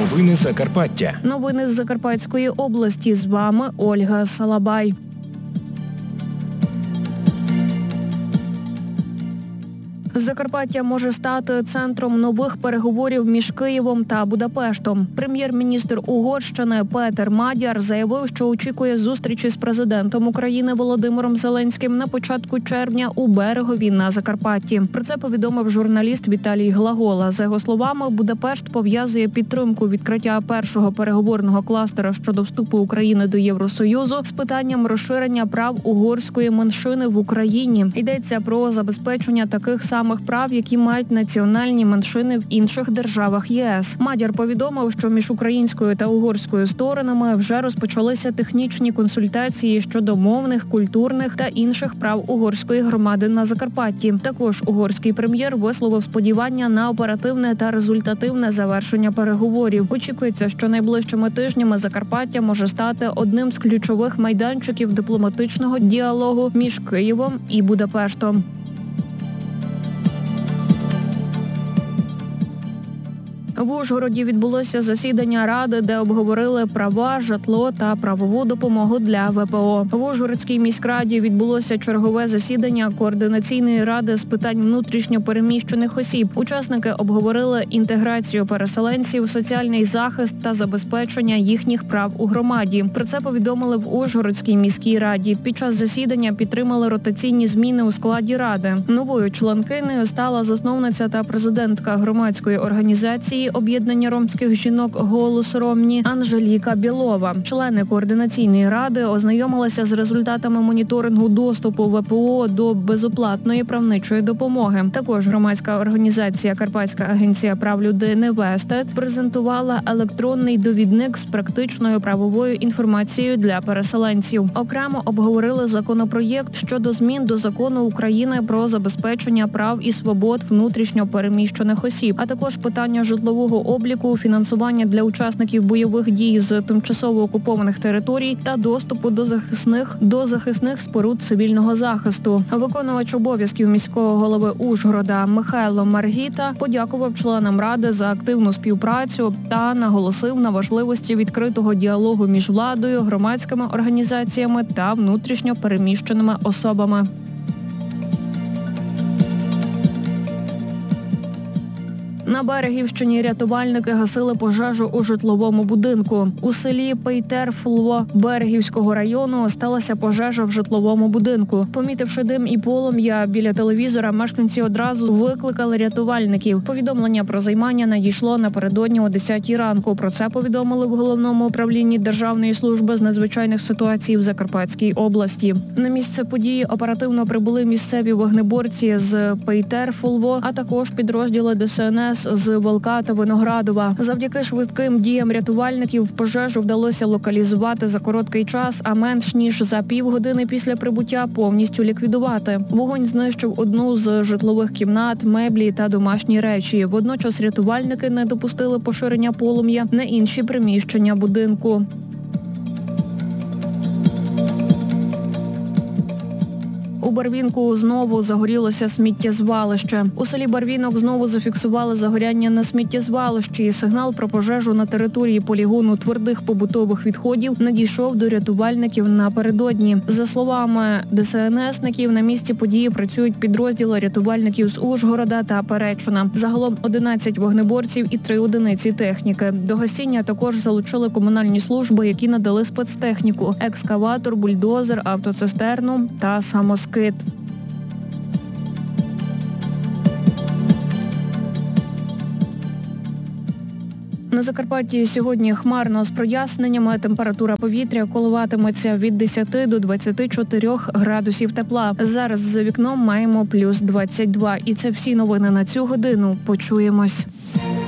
Новини Закарпаття. Новини з Закарпатської області. З вами Ольга Салабай. Закарпаття може стати центром нових переговорів між Києвом та Будапештом. Прем'єр-міністр Угорщини Петер Мадяр заявив, що очікує зустрічі з президентом України Володимиром Зеленським на початку червня у Берегові на Закарпатті. Про це повідомив журналіст Віталій Глагола. За його словами, Будапешт пов'язує підтримку відкриття першого переговорного кластера щодо вступу України до Євросоюзу з питанням розширення прав угорської меншини в Україні. Йдеться про забезпечення таких самих прав, які мають національні меншини в інших державах ЄС. Мадяр повідомив, що між українською та угорською сторонами вже розпочалися технічні консультації щодо мовних, культурних та інших прав угорської громади на Закарпатті. Також угорський прем'єр висловив сподівання на оперативне та результативне завершення переговорів. Очікується, що найближчими тижнями Закарпаття може стати одним з ключових майданчиків дипломатичного діалогу між Києвом і Будапештом. В Ужгороді відбулося засідання Ради, де обговорили права, житло та правову допомогу для ВПО. В Ужгородській міськраді відбулося чергове засідання Координаційної ради з питань внутрішньо переміщених осіб. Учасники обговорили інтеграцію переселенців, соціальний захист та забезпечення їхніх прав у громаді. Про це повідомили в Ужгородській міській раді. Під час засідання підтримали ротаційні зміни у складі ради. Новою членкинею стала засновниця та президентка громадської організації об'єднання ромських жінок «Голос Ромні» Анжеліка Білова. Члени Координаційної ради ознайомилися з результатами моніторингу доступу ВПО до безоплатної правничої допомоги. Також громадська організація «Карпатська агенція прав людини Вестед» презентувала електронний довідник з практичною правовою інформацією для переселенців. Окремо обговорили законопроєкт щодо змін до Закону України про забезпечення прав і свобод внутрішньо переміщених осіб, а також питання житлового обліку, фінансування для учасників бойових дій з тимчасово окупованих територій та доступу до захисних споруд цивільного захисту. Виконувач обов'язків міського голови Ужгорода Михайло Маргіта подякував членам Ради за активну співпрацю та наголосив на важливості відкритого діалогу між владою, громадськими організаціями та внутрішньо переміщеними особами. На Берегівщині рятувальники гасили пожежу у житловому будинку. У селі Пейтерфулво Берегівського району сталася пожежа в житловому будинку. Помітивши дим і полум'я біля телевізора, мешканці одразу викликали рятувальників. Повідомлення про займання надійшло напередодні о 10-й ранку. Про це повідомили в Головному управлінні Державної служби з надзвичайних ситуацій в Закарпатській області. На місце події оперативно прибули місцеві вогнеборці з Пейтерфулво, а також підрозділи ДСНС з Волка та Виноградова. Завдяки швидким діям рятувальників пожежу вдалося локалізувати за короткий час, а менш ніж за півгодини після прибуття повністю ліквідувати. Вогонь знищив одну з житлових кімнат, меблі та домашні речі. Водночас рятувальники не допустили поширення полум'я на інші приміщення будинку. У Барвінку знову загорілося сміттєзвалище. У селі Барвінок знову зафіксували загоряння на сміттєзвалищі. Сигнал про пожежу на території полігону твердих побутових відходів надійшов до рятувальників напередодні. За словами ДСНСників, на місці події працюють підрозділи рятувальників з Ужгорода та Перечина. Загалом 11 вогнеборців і 3 одиниці техніки. До гасіння також залучили комунальні служби, які надали спецтехніку – екскаватор, бульдозер, автоцистерну та самоскид. На Закарпатті сьогодні хмарно з проясненнями. Температура повітря коливатиметься від 10 до 24 градусів тепла. Зараз за вікном маємо плюс 22. І це всі новини на цю годину. Почуємось.